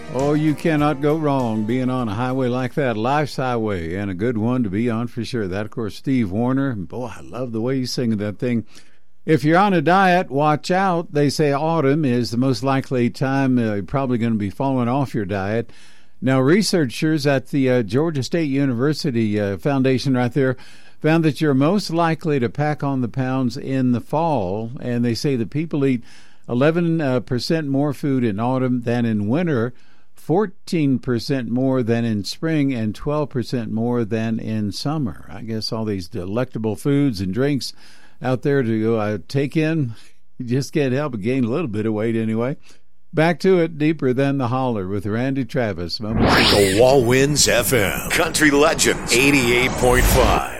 Oh, you cannot go wrong being on a highway like that. Life's highway, and a good one to be on for sure. That, of course, Steve Wariner. Boy, I love the way he's singing that thing. If you're on a diet, watch out. They say autumn is the most likely time you're probably going to be falling off your diet. Now, researchers at the Georgia State University Foundation right there found that you're most likely to pack on the pounds in the fall, and they say that people eat 11% more food in autumn than in winter, 14% more than in spring, and 12% more than in summer. I guess all these delectable foods and drinks out there to take in, you just can't help but gain a little bit of weight anyway. Back to it, Deeper Than the Holler with Randy Travis. The Wall Winds FM, Country Legends 88.5.